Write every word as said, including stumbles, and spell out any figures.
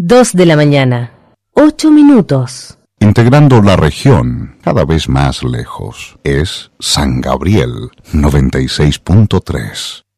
Dos de la mañana, ocho minutos. Integrando la región cada vez más lejos, es San Gabriel noventa y seis punto tres.